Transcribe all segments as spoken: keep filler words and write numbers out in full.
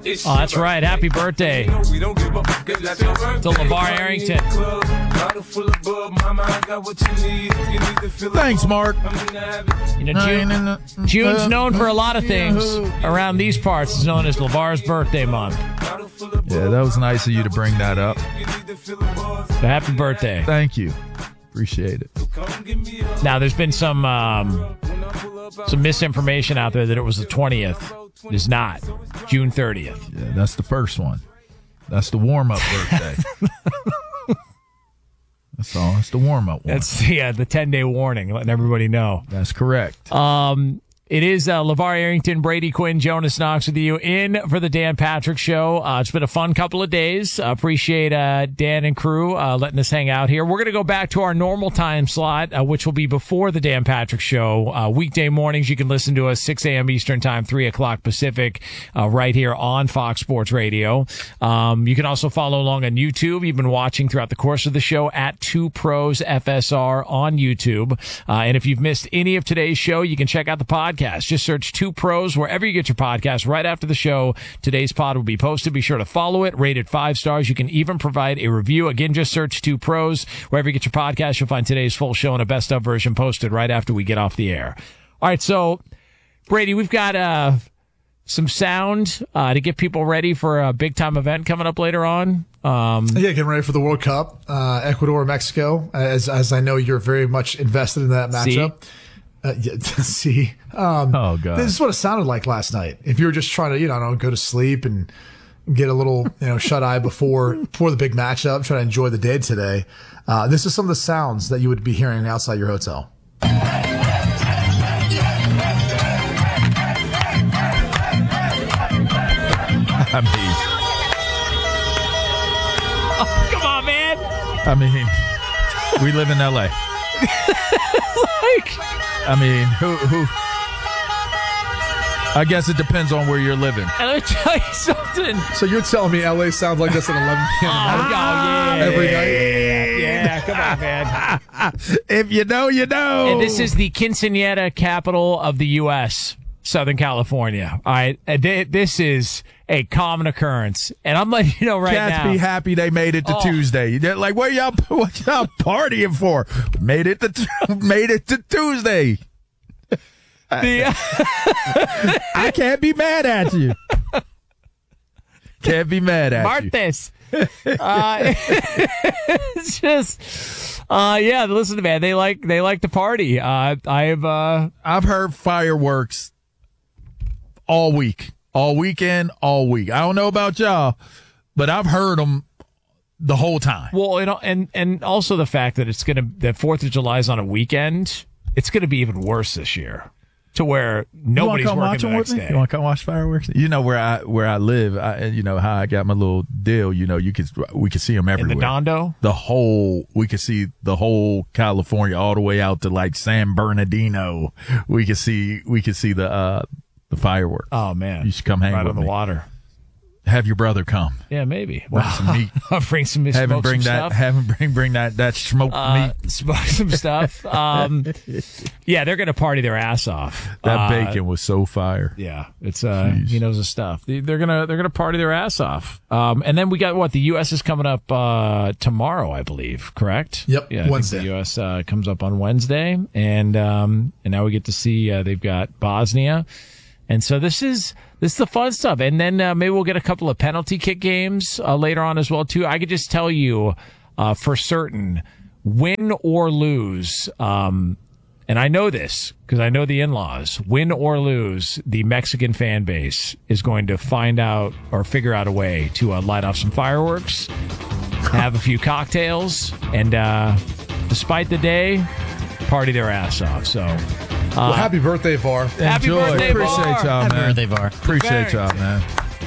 Oh, that's right. Happy birthday to LeVar Arrington. Thanks, Mark. You know, June, June's known for a lot of things around these parts. It's known as LeVar's birthday month. Yeah, that was nice of you to bring that up. So happy birthday. Thank you. Appreciate it. Now, there's been some um, some misinformation out there that it was the twentieth. It is not. June thirtieth. Yeah, that's the first one. That's the warm-up birthday. That's all. That's the warm-up one. That's yeah, the ten-day warning, letting everybody know. That's correct. Um, it is uh, LeVar Arrington, Brady Quinn, Jonas Knox with you in for the Dan Patrick Show. Uh, it's been a fun couple of days. Uh, appreciate uh, Dan and crew uh, letting us hang out here. We're going to go back to our normal time slot, uh, which will be before the Dan Patrick Show. Uh, weekday mornings, you can listen to us six a.m. Eastern Time, three o'clock Pacific, uh, right here on Fox Sports Radio. Um, you can also follow along on YouTube. You've been watching throughout the course of the show at Two Pros F S R on YouTube. Uh, and if you've missed any of today's show, you can check out the podcast. Just search Two Pros wherever you get your podcast. Right after the show, today's pod will be posted. Be sure to follow it, rate it five stars. You can even provide a review. Again, just search Two Pros wherever you get your podcast. You'll find today's full show and a best of version posted right after we get off the air. All right, so Brady, we've got uh, some sound uh, to get people ready for a big time event coming up later on. Um, yeah, getting ready for the World Cup, uh, Ecuador, Mexico. As as I know, you're very much invested in that matchup. See? Uh, yeah, see, um, oh god, this is what it sounded like last night. If you were just trying to, you know, I don't know, go to sleep and get a little, you know, shut eye before before the big matchup, try to enjoy the day today. Uh, this is some of the sounds that you would be hearing outside your hotel. I mean, oh, come on, man. I mean, we live in L A. like. I mean, who, who? I guess it depends on where you're living. And let me tell you something. So you're telling me L A sounds like this at eleven p.m. Oh, yeah. every night? Yeah, come on, man. If you know, you know. And this is the quinceañera capital of the U S, Southern California. All right, and th- this is a common occurrence, and I'm letting you know right Cats now. Cats be happy they made it to oh. Tuesday. They're like, what y'all, what y'all partying for? Made it to made it to Tuesday. The, I can't be mad at you. Can't be mad at Martes. you. uh, it's just, uh, yeah. Listen, man, they like they like to party. Uh, I've uh, I've heard fireworks all week. All weekend, all week. I don't know about y'all, but I've heard them the whole time. Well, and and, and also the fact that it's going to, that fourth of July is on a weekend, it's going to be even worse this year, to where nobody's working the next day. You want to come watch fireworks? You know where I where I live, I, you know how I got my little deal, you know, you could we could see them everywhere. In the Dondo? The whole, we could see the whole California all the way out to like San Bernardino. We could see, we could see the, uh, the fireworks. Oh man, you should come hang right with on the me. water. Have your brother come. Yeah, maybe. Bring some meat. I'll bring some meat. Have him bring some that. Stuff. Have him bring bring that that smoked uh, meat. Smoke some stuff. Um, yeah, they're gonna party their ass off. That uh, bacon was so fire. Yeah, it's uh, Jeez. he knows his stuff. They're gonna they're gonna party their ass off. Um, and then we got what, the U S is coming up uh tomorrow, I believe. Correct? Yep. Yeah, Wednesday. I think the U S uh, comes up on Wednesday, and um, and now we get to see uh, they've got Bosnia. And so this is this is the fun stuff. And then uh, maybe we'll get a couple of penalty kick games uh, later on as well, too. I could just tell you uh, for certain, win or lose, um, and I know this because I know the in-laws, win or lose, the Mexican fan base is going to find out or figure out a way to uh, light off some fireworks, have a few cocktails, and uh, despite the day, party their ass off. So... Well, happy birthday, VAR. Happy Enjoy. birthday, Appreciate VAR. y'all, Happy man. birthday, VAR. Appreciate y'all, man.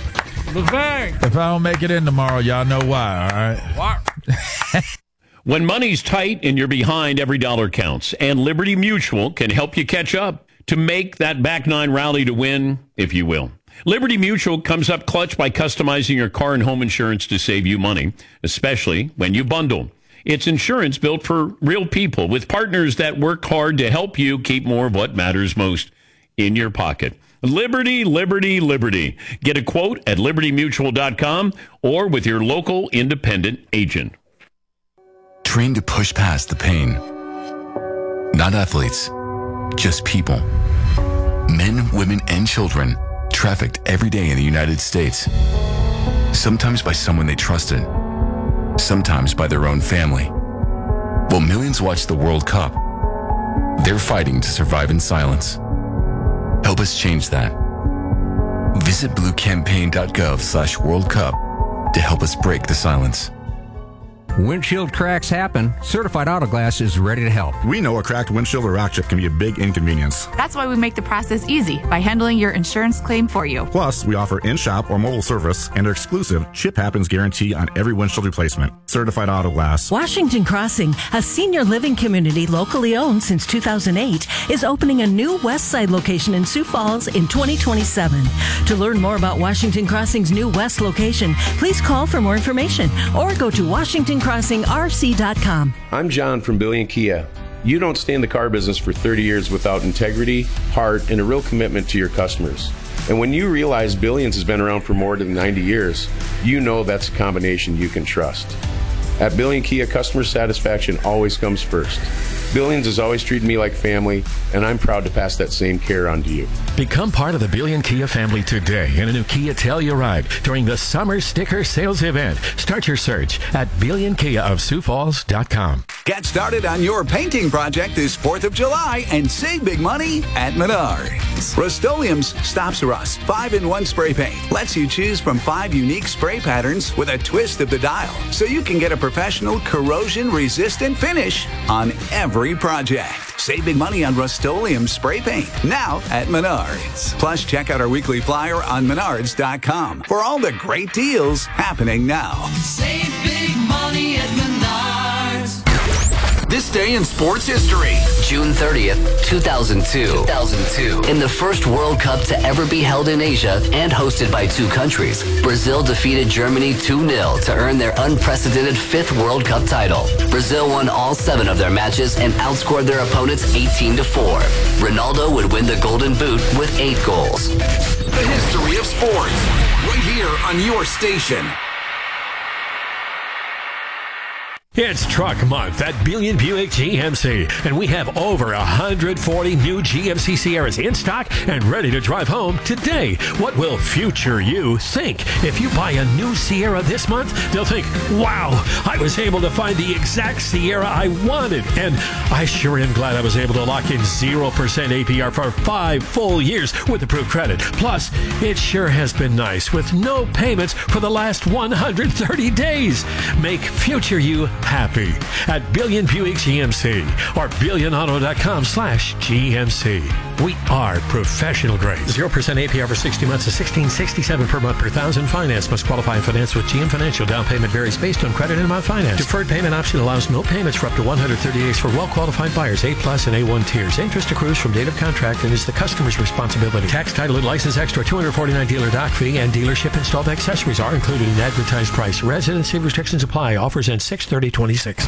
LeVar. If I don't make it in tomorrow, y'all know why, all right? Wow. When money's tight and you're behind, every dollar counts. And Liberty Mutual can help you catch up to make that back nine rally to win, if you will. Liberty Mutual comes up clutch by customizing your car and home insurance to save you money, especially when you bundle. It's insurance built for real people with partners that work hard to help you keep more of what matters most in your pocket. Liberty, liberty, liberty. Get a quote at liberty mutual dot com or with your local independent agent. Trained to push past the pain. Not athletes, just people. Men, women, and children trafficked every day in the United States. Sometimes by someone they trusted, sometimes by their own family. While millions watch the World Cup, they're fighting to survive in silence. Help us change that. Visit blue campaign dot gov slash World Cup to help us break the silence. Windshield cracks happen. Certified Auto Glass is ready to help. We know a cracked windshield or rock chip can be a big inconvenience. That's why we make the process easy by handling your insurance claim for you. Plus, we offer in-shop or mobile service and our exclusive Chip Happens guarantee on every windshield replacement. Certified Auto Glass. Washington Crossing, a senior living community locally owned since two thousand eight, is opening a new West Side location in Sioux Falls in twenty twenty-seven. To learn more about Washington Crossing's new West location, please call for more information or go to washington crossing r c dot com. I'm John from Billion Kia. You don't stay in the car business for thirty years without integrity, heart, and a real commitment to your customers. And when you realize Billions has been around for more than ninety years, you know that's a combination you can trust. At Billion Kia, customer satisfaction always comes first. Billions has always treated me like family, and I'm proud to pass that same care on to you. Become part of the Billion Kia family today in a new Kia Telluride during the Summer Sticker Sales Event. Start your search at billion kia of sioux falls dot com. Get started on your painting project this fourth of July and save big money at Menards. Rust-Oleum's Stops Rust five in one spray paint lets you choose from five unique spray patterns with a twist of the dial, so you can get a professional corrosion-resistant finish on every project. Save big money on Rust-Oleum spray paint now at Menards. Plus, check out our weekly flyer on menards dot com for all the great deals happening now. Save big money at Menards. This day in sports history. June thirtieth, two thousand two. two thousand two. In the first World Cup to ever be held in Asia and hosted by two countries, Brazil defeated Germany two nil to earn their unprecedented fifth World Cup title. Brazil won all seven of their matches and outscored their opponents eighteen to four. Ronaldo would win the Golden Boot with eight goals. The history of sports, right here on your station. It's Truck Month at Billion Buick G M C, and we have over one hundred forty new G M C Sierras in stock and ready to drive home today. What will future you think? If you buy a new Sierra this month, they'll think, wow, I was able to find the exact Sierra I wanted, and I sure am glad I was able to lock in zero percent A P R for five full years with approved credit. Plus, it sure has been nice with no payments for the last one hundred thirty days. Make future you happy at Billion Buick G M C or billion auto dot com slash G M C. We are professional grade. zero percent A P R for sixty months is sixteen sixty-seven per month per thousand. Finance must qualify and finance with G M Financial. Down payment varies based on credit and amount financed. Deferred payment option allows no payments for up to one hundred thirty days for well-qualified buyers, A plus and A one tiers. Interest accrues from date of contract and is the customer's responsibility. Tax, title, and license extra two hundred forty-nine dollars dealer dock fee and dealership installed accessories are included in advertised price. Residency restrictions apply. Offers end six thirty twenty-six.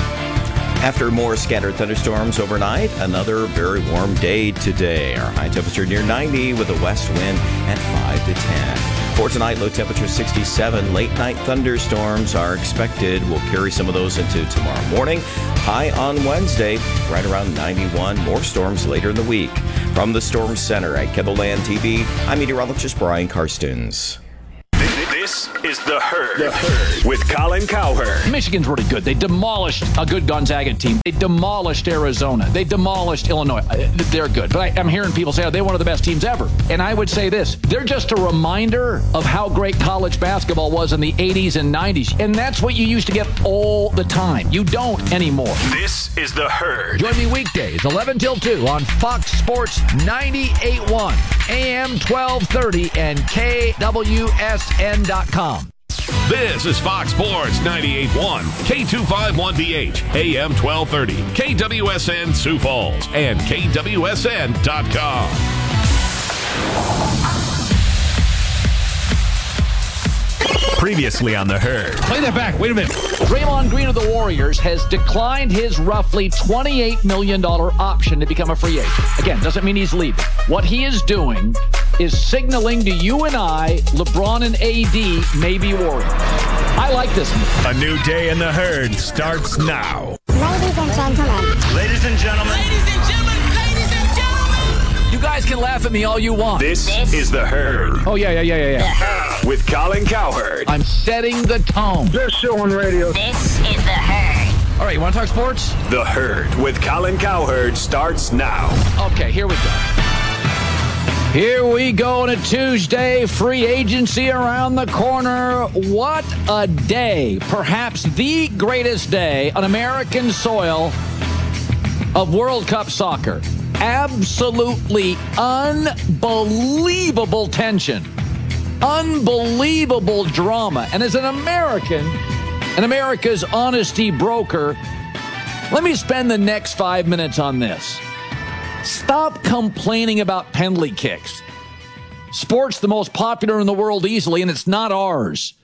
After more scattered thunderstorms overnight, another very warm day today. Our high temperature near ninety with a west wind at five to ten. For tonight, low temperature sixty-seven. Late night thunderstorms are expected. We'll carry some of those into tomorrow morning. High on Wednesday, right around ninety-one. More storms later in the week. From the Storm Center at KENDLELAND T V, I'm meteorologist Brian Karstens. This is The Herd, the Herd. With Colin Cowherd. Michigan's really good. They demolished a good Gonzaga team. They demolished Arizona. They demolished Illinois. They're good. But I, I'm hearing people say, oh, they're one of the best teams ever. And I would say this. They're just a reminder of how great college basketball was in the eighties and nineties. And that's what you used to get all the time. You don't anymore. This is The Herd. Join me weekdays, eleven till two on Fox Sports ninety-eight point one, A M twelve thirty, and K W S N dot com. This is Fox Sports ninety-eight point one, K two fifty-one V H, A M twelve thirty, K W S N Sioux Falls, and K W S N dot com. Previously on The Herd. Play that back. Wait a minute. Draymond Green of the Warriors has declined his roughly twenty-eight million dollars option to become a free agent. Again, doesn't mean he's leaving. What he is doing is signaling to you and I, LeBron and A D may be worried. I like this move. A new day in the herd starts now. Ladies and gentlemen. Ladies and gentlemen. Ladies and gentlemen. Ladies and gentlemen. You guys can laugh at me all you want. This, this is the herd. Oh, yeah, yeah, yeah, yeah, yeah. With Colin Cowherd. I'm setting the tone. Best show on radio. This is the herd. All right, you want to talk sports? The herd with Colin Cowherd starts now. Okay, here we go. Here we go on a Tuesday. Free agency around the corner. What a day. Perhaps the greatest day on American soil of World Cup soccer. Absolutely unbelievable tension. Unbelievable drama. And as an American, and America's honesty broker, let me spend the next five minutes on this. Stop complaining about penalty kicks. Sport's the most popular in the world easily, and it's not ours.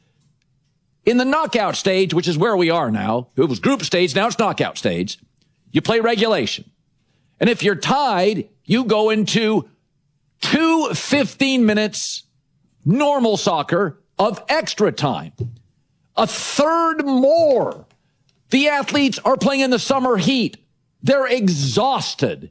In the knockout stage, which is where we are now, it was group stage, now it's knockout stage, you play regulation. And if you're tied, you go into two fifteen minutes normal soccer of extra time. A third more. The athletes are playing in the summer heat. They're exhausted.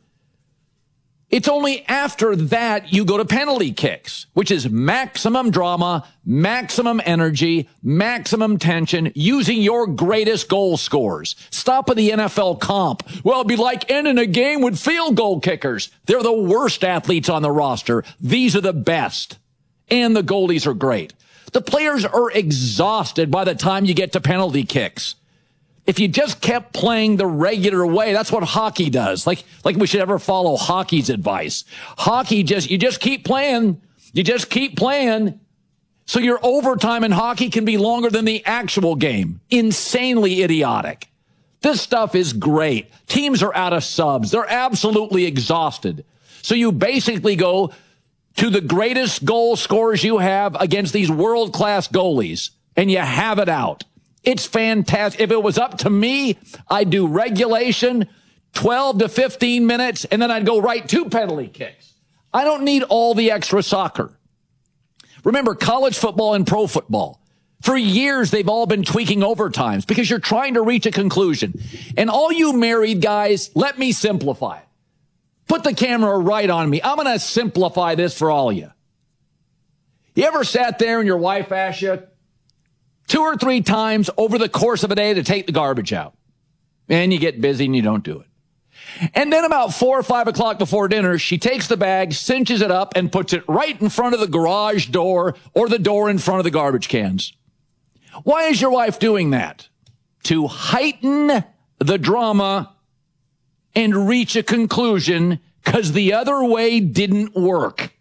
It's only after that you go to penalty kicks, which is maximum drama, maximum energy, maximum tension, using your greatest goal scorers. Stop with the N F L comp. Well, it'd be like ending a game with field goal kickers. They're the worst athletes on the roster. These are the best. And the goalies are great. The players are exhausted by the time you get to penalty kicks. If you just kept playing the regular way, that's what hockey does. Like, like we should ever follow hockey's advice. Hockey just, you just keep playing. You just keep playing. So your overtime in hockey can be longer than the actual game. Insanely idiotic. This stuff is great. Teams are out of subs. They're absolutely exhausted. So you basically go to the greatest goal scorers you have against these world-class goalies, and you have it out. It's fantastic. If it was up to me, I'd do regulation, twelve to fifteen minutes, and then I'd go right to penalty kicks. I don't need all the extra soccer. Remember, college football and pro football, for years, they've all been tweaking overtimes because you're trying to reach a conclusion. And all you married guys, let me simplify it. Put the camera right on me. I'm going to simplify this for all of you. You ever sat there and your wife asked you, two or three times over the course of a day to take the garbage out. And you get busy and you don't do it. And then about four or five o'clock before dinner, she takes the bag, cinches it up, and puts it right in front of the garage door or the door in front of the garbage cans. Why is your wife doing that? To heighten the drama and reach a conclusion, because the other way didn't work.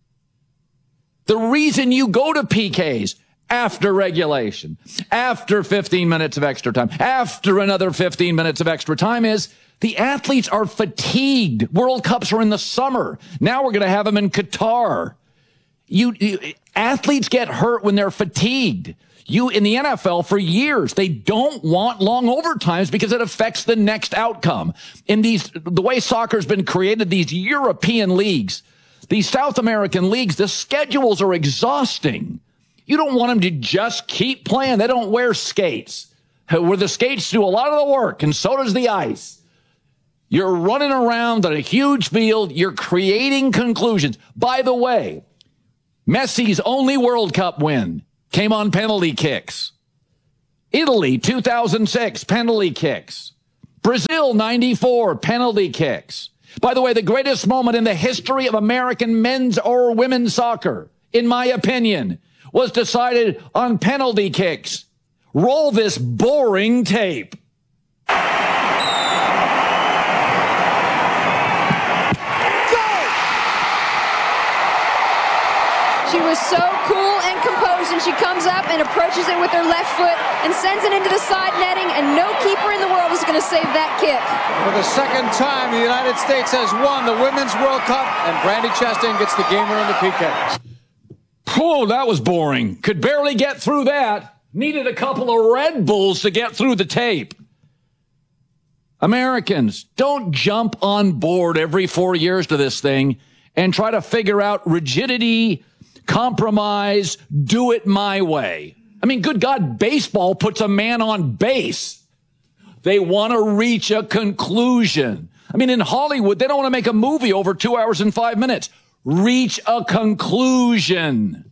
The reason you go to P Ks after regulation, after fifteen minutes of extra time, after another fifteen minutes of extra time is the athletes are fatigued. World Cups are in the summer. Now we're going to have them in Qatar. You, you athletes get hurt when they're fatigued. You in the N F L for years, they don't want long overtimes because it affects the next outcome. In these, the way soccer's been created, these European leagues, these South American leagues, the schedules are exhausting. You don't want them to just keep playing. They don't wear skates, where the skates do a lot of the work, and so does the ice. You're running around on a huge field. You're creating conclusions. By the way, Messi's only World Cup win came on penalty kicks. Italy, two thousand six, penalty kicks. Brazil, ninety-four, penalty kicks. By the way, the greatest moment in the history of American men's or women's soccer, in my opinion, was decided on penalty kicks. Roll this boring tape. She was so cool and composed, and she comes up and approaches it with her left foot and sends it into the side netting, and no keeper in the world is going to save that kick. For the second time, the United States has won the Women's World Cup, and Brandy Chastain gets the game winner in the P K. Oh, that was boring. Could barely get through that. Needed a couple of Red Bulls to get through the tape. Americans, don't jump on board every four years to this thing and try to figure out rigidity, compromise, do it my way. I mean, good God, baseball puts a man on base. They want to reach a conclusion. I mean, in Hollywood, they don't want to make a movie over two hours and five minutes. Reach a conclusion.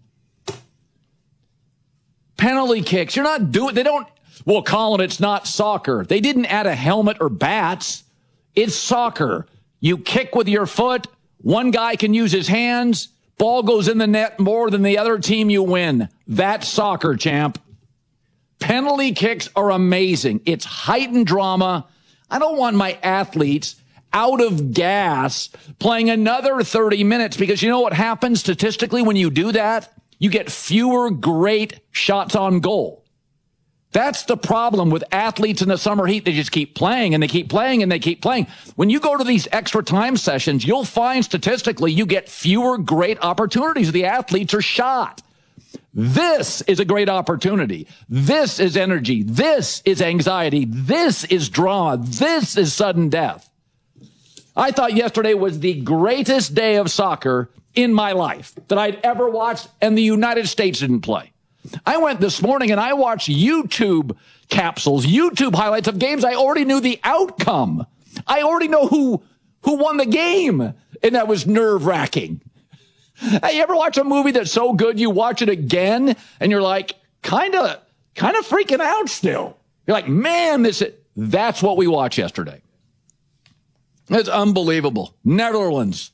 Penalty kicks. You're not doing, they don't, well, Colin, it's not soccer. They didn't add a helmet or bats. It's soccer. You kick with your foot. One guy can use his hands. Ball goes in the net more than the other team, you win. That's soccer, champ. Penalty kicks are amazing. It's heightened drama. I don't want my athletes out of gas playing another thirty minutes because you know what happens statistically when you do that? You get fewer great shots on goal. That's the problem with athletes in the summer heat. They just keep playing and they keep playing and they keep playing. When you go to these extra time sessions, you'll find statistically you get fewer great opportunities. The athletes are shot. This is a great opportunity. This is energy. This is anxiety. This is drama. This is sudden death. I thought yesterday was the greatest day of soccer in my life that I'd ever watched, and the United States didn't play. I went this morning and I watched YouTube capsules, YouTube highlights of games. I already knew the outcome. I already know who, who won the game. And that was nerve wracking. Hey, you ever watch a movie that's so good you watch it again and you're like, kind of, kind of freaking out still. You're like, man, this is, that's what we watched yesterday. It's unbelievable. Netherlands.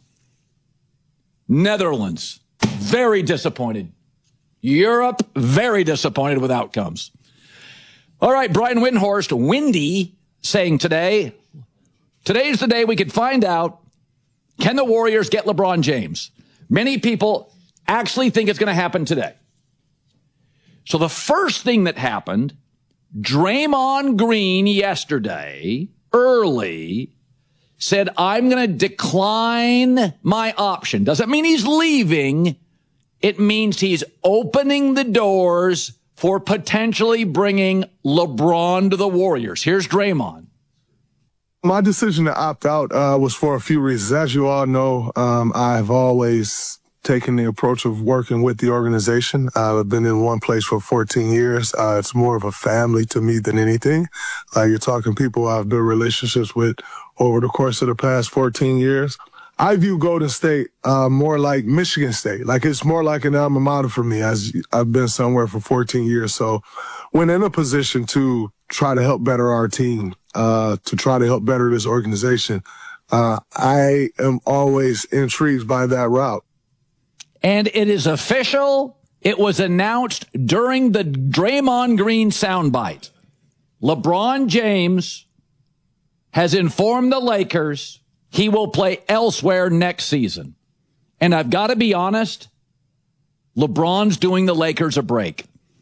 Netherlands. Very disappointed. Europe, very disappointed with outcomes. All right, Brian Windhorst, windy, saying today, today's the day we could find out, can the Warriors get LeBron James? Many people actually think it's going to happen today. So the first thing that happened, Draymond Green yesterday, early, said, I'm going to decline my option. Doesn't mean he's leaving. It means he's opening the doors for potentially bringing LeBron to the Warriors. Here's Draymond. My decision to opt out uh, was for a few reasons. As you all know, um, I've always taken the approach of working with the organization. Uh, I've been in one place for fourteen years. Uh, it's more of a family to me than anything. Like you're talking people I've built relationships with over the course of the past fourteen years. I view Golden State uh, more like Michigan State. Like it's more like an alma mater for me as I've been somewhere for fourteen years. So when in a position to try to help better our team, uh, to try to help better this organization, uh, I am always intrigued by that route. And it is official. It was announced during the Draymond Green soundbite. LeBron James has informed the Lakers he will play elsewhere next season. And I've got to be honest, LeBron's doing the Lakers a break.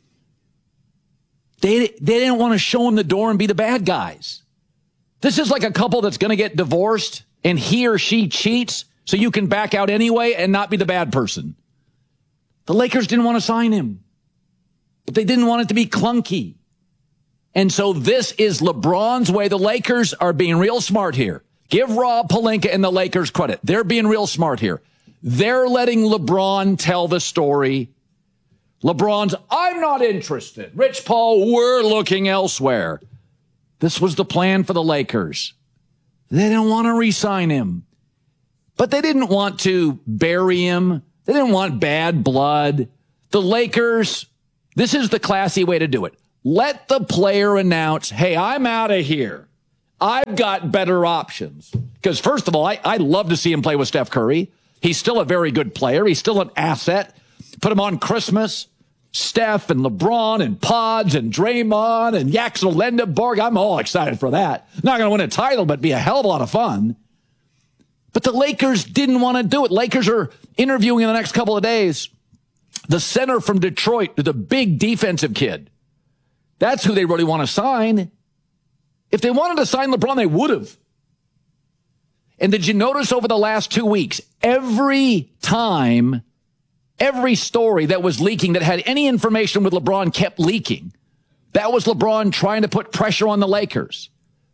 They, they didn't want to show him the door and be the bad guys. This is like a couple that's going to get divorced and he or she cheats so you can back out anyway and not be the bad person. The Lakers didn't want to sign him, but they didn't want it to be clunky. And so this is LeBron's way. The Lakers are being real smart here. Give Rob Pelinka and the Lakers credit. They're being real smart here. They're letting LeBron tell the story. LeBron's, I'm not interested. Rich Paul, we're looking elsewhere. This was the plan for the Lakers. They didn't want to re-sign him. But they didn't want to bury him. They didn't want bad blood. The Lakers, this is the classy way to do it. Let the player announce, hey, I'm out of here. I've got better options. Because first of all, I, I'd love to see him play with Steph Curry. He's still a very good player. He's still an asset. Put him on Christmas. Steph and LeBron and Pods and Draymond and Yaxel Lendeborg. I'm all excited for that. Not going to win a title, but be a hell of a lot of fun. But the Lakers didn't want to do it. Lakers are interviewing in the next couple of days the center from Detroit, the big defensive kid. That's who they really want to sign. If they wanted to sign LeBron, they would have. And did you notice over the last two weeks, every time, every story that was leaking that had any information with LeBron kept leaking? That was LeBron trying to put pressure on the Lakers.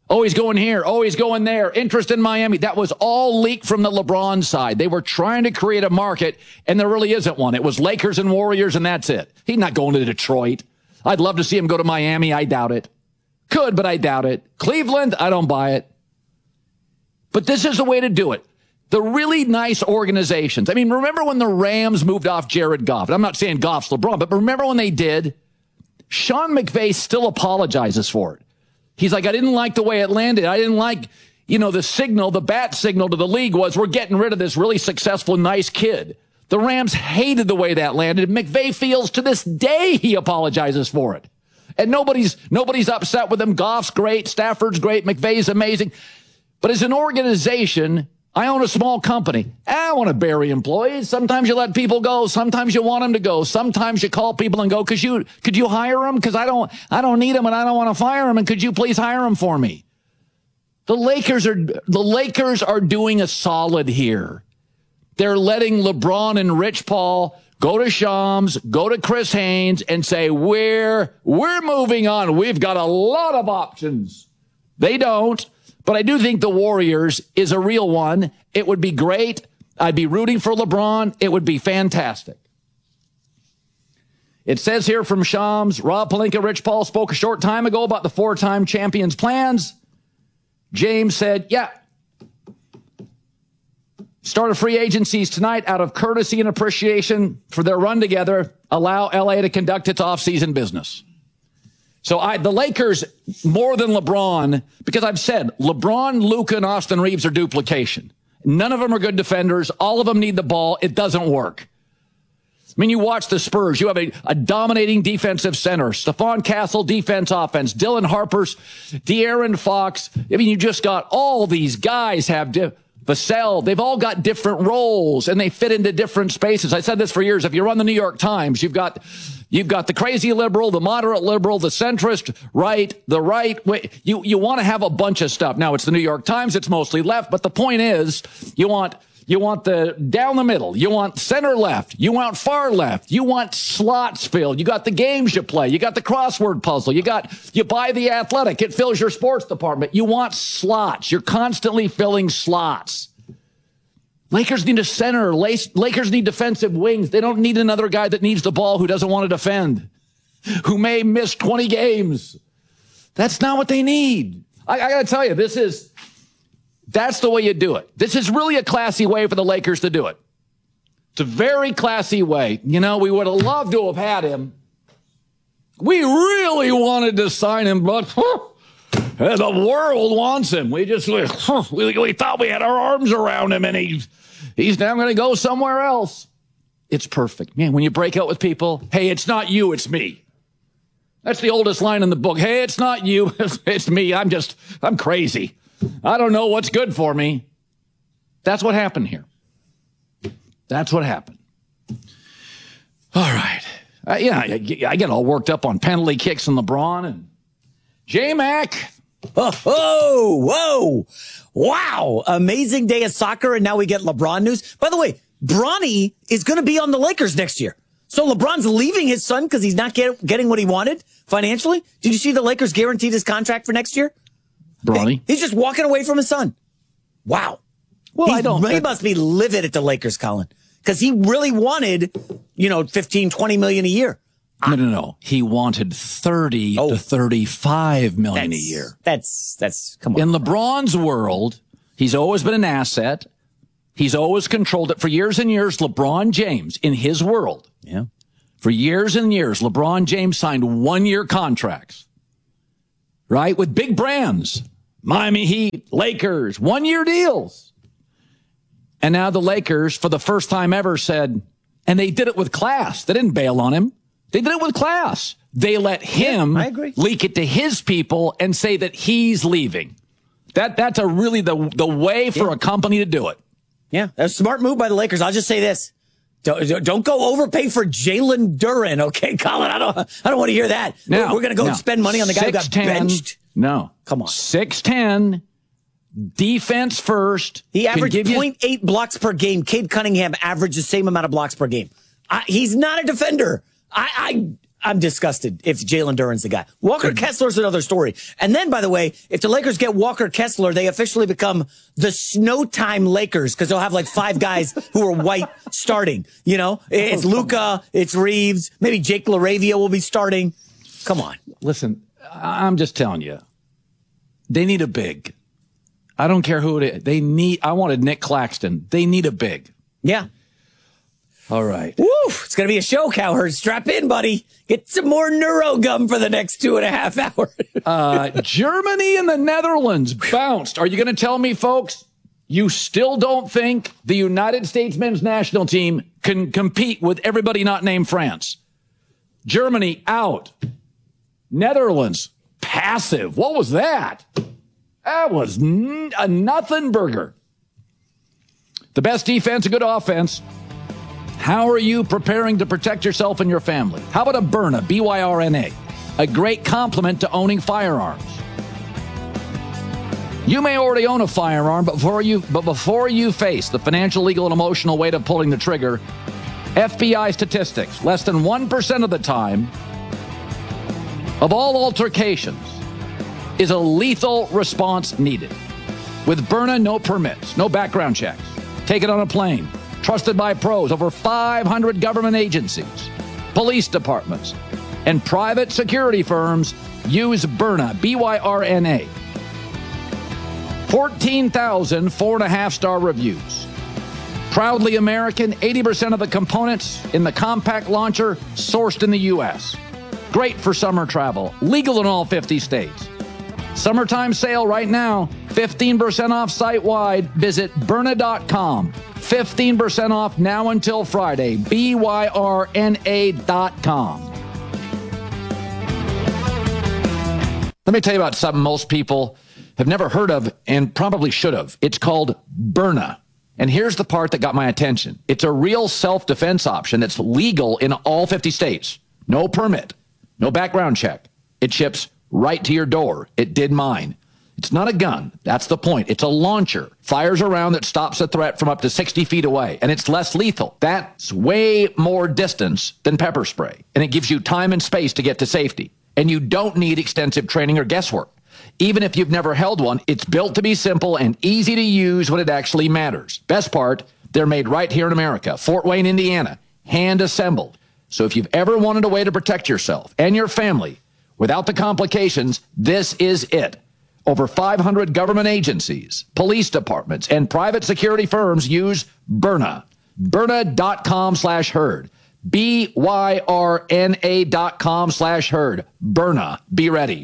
Oh, he's going here. Oh, he's going there. Interest in Miami. That was all leaked from the LeBron side. They were trying to create a market, and there really isn't one. It was Lakers and Warriors, and that's it. He's not going to Detroit. I'd love to see him go to Miami. I doubt it. Could, but I doubt it. Cleveland, I don't buy it. But this is the way to do it. The really nice organizations. I mean, remember when the Rams moved off Jared Goff? And I'm not saying Goff's LeBron, but remember when they did? Sean McVay still apologizes for it. He's like, I didn't like the way it landed. I didn't like, you know, the signal, the bat signal to the league was we're getting rid of this really successful, nice kid. The Rams hated the way that landed. McVay feels to this day he apologizes for it. And nobody's nobody's upset with him. Goff's great. Stafford's great. McVay's amazing. But as an organization, I own a small company. I don't want to bury employees. Sometimes you let people go. Sometimes you want them to go. Sometimes you call people and go, could you, could you hire them? Because I don't, I don't need them and I don't want to fire them. And could you please hire them for me? The Lakers are, the Lakers are doing a solid here. They're letting LeBron and Rich Paul go to Shams, go to Chris Haynes and say, we're, we're moving on. We've got a lot of options. They don't. But I do think the Warriors is a real one. It would be great. I'd be rooting for LeBron. It would be fantastic. It says here from Shams, Rob Pelinka, Rich Paul spoke a short time ago about the four-time champion's plans. James said, yeah, start of free agencies tonight out of courtesy and appreciation for their run together. Allow L A to conduct its off-season business. So I, the Lakers, more than LeBron, because I've said LeBron, Luka, and Austin Reeves are duplication. None of them are good defenders. All of them need the ball. It doesn't work. I mean, you watch the Spurs. You have a, a dominating defensive center. Stephon Castle, defense, offense. Dylan Harper's, De'Aaron Fox. I mean, you just got all these guys have di- Vassell. They've all got different roles, and they fit into different spaces. I said this for years. If you run the New York Times, you've got... You've got the crazy liberal, the moderate liberal, the centrist right, the right. You, you want to have a bunch of stuff. Now, it's the New York Times. It's mostly left. But the point is, you want, you want the down the middle. You want center left. You want far left. You want slots filled. You got the games you play. You got the crossword puzzle. You got, you buy the Athletic. It fills your sports department. You want slots. You're constantly filling slots. Lakers need a center. Lakers need defensive wings. They don't need another guy that needs the ball who doesn't want to defend, who may miss twenty games. That's not what they need. I, I got to tell you, this is, that's the way you do it. This is really a classy way for the Lakers to do it. It's a very classy way. You know, we would have loved to have had him. We really wanted to sign him, but huh, the world wants him. We just, huh, we, we thought we had our arms around him, and he's, he's now going to go somewhere else. It's perfect. Man, when you break out with people, hey, it's not you, it's me. That's the oldest line in the book. Hey, it's not you, it's me. I'm just, I'm crazy. I don't know what's good for me. That's what happened here. That's what happened. All right. Uh, yeah, I, I get all worked up on penalty kicks and LeBron and J-Mac. Oh, oh, whoa. Wow. Amazing day of soccer, and now we get LeBron news. By the way, Bronny is going to be on the Lakers next year. So LeBron's leaving his son because he's not get, getting what he wanted financially. Did you see the Lakers guaranteed his contract for next year? Bronny? He's just walking away from his son. Wow. Well, He's, I don't. He must be livid at the Lakers, Colin, because he really wanted, you know, fifteen, twenty million a year. No, no, no. He wanted thirty oh, to thirty-five million a year. That's, that's, come on. In LeBron's world, he's always been an asset. He's always controlled it for years and years. LeBron James, in his world, yeah, for years and years, LeBron James signed one-year contracts, right, with big brands, Miami Heat, Lakers, one-year deals. And now the Lakers, for the first time ever, said, and they did it with class. They didn't bail on him. They did it with class. They let him yeah, I agree. leak it to his people and say that he's leaving. That That's a really the, the way for yeah. a company to do it. Yeah, that's a smart move by the Lakers. I'll just say this. Don't, don't go overpay for Jalen Duren, okay, Colin? I don't I don't want to hear that. Now, We're going to go now, and spend money on the guy who got benched. No. Come on. six ten, defense first. He averaged zero point eight blocks per game. Cade Cunningham averaged the same amount of blocks per game. I, he's not a defender. I, I'm disgusted if Jalen Duren's the guy. Walker Kessler's another story. And then, by the way, if the Lakers get Walker Kessler, they officially become the Snowtime Lakers because they'll have like five guys who are white starting. You know, it's Luka, it's Reeves, maybe Jake LaRavia will be starting. Come on. Listen, I'm just telling you, they need a big. I don't care who it is. They need. I wanted Nick Claxton. They need a big. Yeah. All right. Woo! It's going to be a show, Cowherd. Strap in, buddy. Get some more neuro gum for the next two and a half hours. uh, Germany and the Netherlands bounced. Are you going to tell me, folks, you still don't think the United States men's national team can compete with everybody not named France? Germany out. Netherlands passive. What was that? That was n- a nothing burger. The best defense, a good offense. How are you preparing to protect yourself and your family? How about a Byrna, B Y R N A? A great complement to owning firearms. You may already own a firearm, but before you, but before you face the financial, legal, and emotional weight of pulling the trigger, F B I statistics, less than one percent of the time of all altercations is a lethal response needed. With Byrna, no permits, no background checks. Take it on a plane. Trusted by pros, over five hundred government agencies, police departments, and private security firms use Byrna, B Y R N A. fourteen thousand four and a half star reviews. Proudly American, eighty percent of the components in the compact launcher sourced in the U S. Great for summer travel, legal in all fifty states. Summertime sale right now, fifteen percent off site-wide. Visit Byrna dot com. fifteen percent off now until Friday. B Y R N A dot com. Let me tell you about something most people have never heard of and probably should have. It's called Byrna. And here's the part that got my attention. It's a real self-defense option that's legal in all fifty states. No permit, no background check. It ships right to your door. It did mine. It's not a gun. That's the point. It's a launcher. Fires a round that stops a threat from up to sixty feet away, and it's less lethal. That's way more distance than pepper spray, and it gives you time and space to get to safety. And you don't need extensive training or guesswork. Even if you've never held one, it's built to be simple and easy to use when it actually matters. Best part, they're made right here in America, Fort Wayne, Indiana, hand assembled. So if you've ever wanted a way to protect yourself and your family without the complications, this is it. Over five hundred government agencies, police departments, and private security firms use Byrna. Byrna dot com slash herd. B Y R N A dot com slash herd. Byrna. Be ready.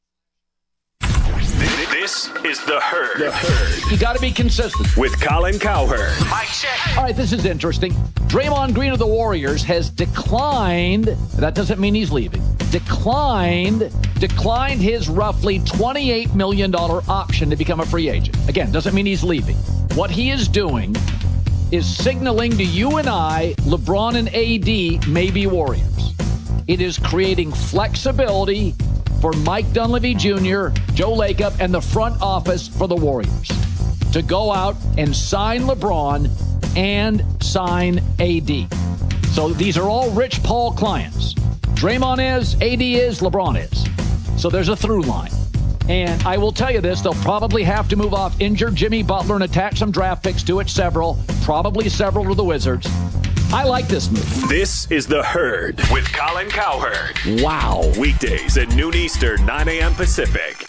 This is The Herd. The Herd. You got to be consistent. With Colin Cowherd. Mic check. All right, this is interesting. Draymond Green of the Warriors has declined, that doesn't mean he's leaving, declined, declined his roughly twenty-eight million dollars option to become a free agent. Again, doesn't mean he's leaving. What he is doing is signaling to you and I, LeBron and A D may be Warriors. It is creating flexibility for Mike Dunleavy Junior, Joe Lacob, and the front office for the Warriors to go out and sign LeBron and sign A D. So these are all Rich Paul clients. Draymond is, A D is, LeBron is. So there's a through line. And I will tell you this, they'll probably have to move off injured Jimmy Butler and attach some draft picks to it, several, probably several to the Wizards. I like this move. This is The Herd with Colin Cowherd. Wow. Weekdays at noon Eastern, nine a.m. Pacific.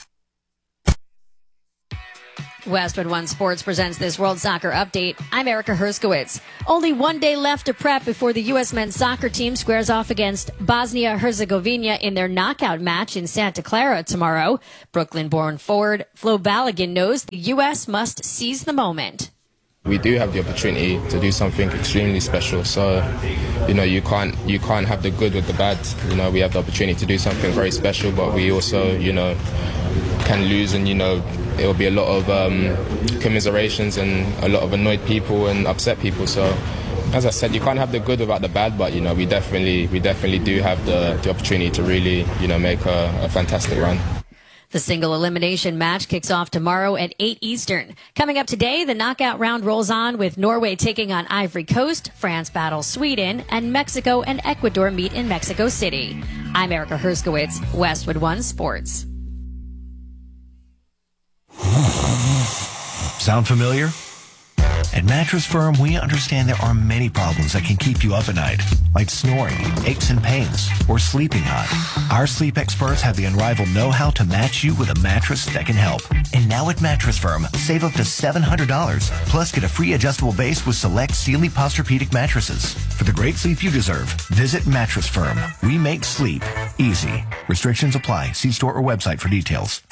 Westwood One Sports presents this World Soccer Update. I'm Erica Herskowitz. Only one day left to prep before the U S men's soccer team squares off against Bosnia-Herzegovina in their knockout match in Santa Clara tomorrow. Brooklyn-born forward Flo Balogun knows the U S must seize the moment. We do have the opportunity to do something extremely special. So, you know, you can't you can't have the good with the bad. You know, we have the opportunity to do something very special, but we also, you know, can lose, and you know, it will be a lot of um, commiserations and a lot of annoyed people and upset people. So, as I said, you can't have the good without the bad. But you know, we definitely we definitely do have the, the opportunity to really, you know, make a, a fantastic run. The single elimination match kicks off tomorrow at eight Eastern. Coming up today, the knockout round rolls on with Norway taking on Ivory Coast, France battles Sweden, and Mexico and Ecuador meet in Mexico City. I'm Erica Herskowitz, Westwood One Sports. Sound familiar? At Mattress Firm, we understand there are many problems that can keep you up at night, like snoring, aches and pains, or sleeping hot. Our sleep experts have the unrivaled know-how to match you with a mattress that can help. And now at Mattress Firm, save up to seven hundred dollars, plus get a free adjustable base with select Sealy Posturepedic mattresses. For the great sleep you deserve, visit Mattress Firm. We make sleep easy. Restrictions apply. See store or website for details.